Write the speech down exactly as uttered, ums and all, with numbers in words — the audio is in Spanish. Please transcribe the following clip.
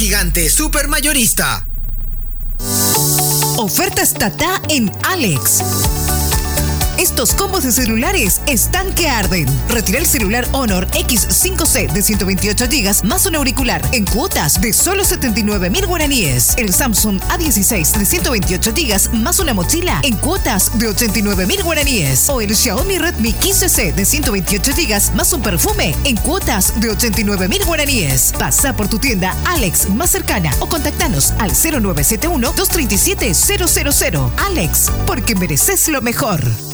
gigante supermayorista. Ofertas Tata en Alex. Estos combos de celulares están que arden. Retira el celular Honor X cinco C de ciento veintiocho gigas más un auricular en cuotas de solo setenta y nueve mil guaraníes. El Samsung A dieciséis de ciento veintiocho gigas más una mochila en cuotas de ochenta y nueve mil guaraníes. O el Xiaomi Redmi quince C de ciento veintiocho gigas más un perfume en cuotas de ochenta y nueve mil guaraníes. Pasa por tu tienda Alex más cercana o contactanos al cero nueve siete uno, dos tres siete, cero cero cero. Alex, porque mereces lo mejor.